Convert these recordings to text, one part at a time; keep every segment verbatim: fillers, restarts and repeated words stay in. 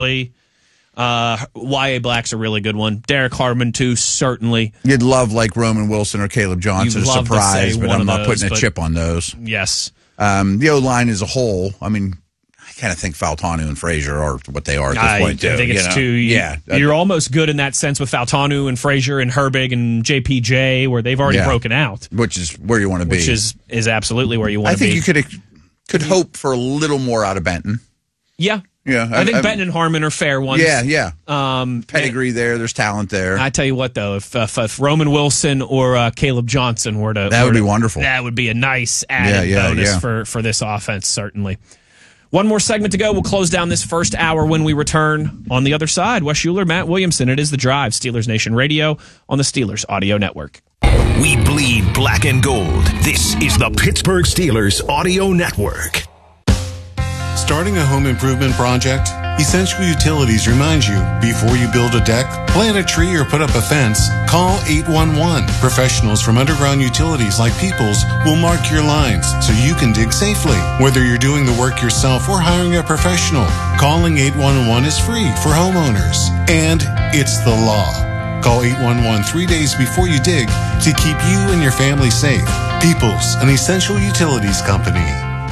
Uh, Y A. Black's a really good one. Derek Harmon, too, certainly. You'd love like Roman Wilson or Caleb Johnson, a surprise, but I'm not those, putting a chip on those. Yes. Um, the O-line as a whole, I mean, I kind of think Fautanu and Frazier are what they are at this I, point, too. I think it's you know? too. You, yeah. You're almost good in that sense with Fautanu and Frazier and Herbig and J P J, where they've already yeah. broken out. Which is where you want to be. Which is, is absolutely where you want I to be. think you could could hope for a little more out of Benton. Yeah. Yeah, I, I think I, Benton and Harmon are fair ones. Yeah, yeah. Um, Pedigree there. There's talent there. I tell you what, though, if, if, if Roman Wilson or uh, Caleb Johnson were to... That were would be to, wonderful. That would be a nice added yeah, yeah, bonus yeah. For, for this offense, certainly. One more segment to go. We'll close down this first hour when we return. On the other side, Wes Schuler, Matt Williamson. It is The Drive, Steelers Nation Radio on the Steelers Audio Network. We bleed black and gold. This is the Pittsburgh Steelers Audio Network. Starting a home improvement project? Essential Utilities reminds you, before you build a deck, plant a tree, or put up a fence, call eight one one. Professionals from underground utilities like Peoples will mark your lines so you can dig safely. Whether you're doing the work yourself or hiring a professional, calling eight one one is free for homeowners. And it's the law. Call eight one one three days before you dig to keep you and your family safe. Peoples, an Essential Utilities company.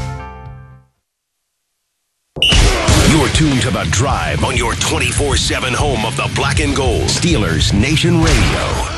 You're tuned to The Drive on your twenty-four seven home of the black and gold. Steelers Nation Radio.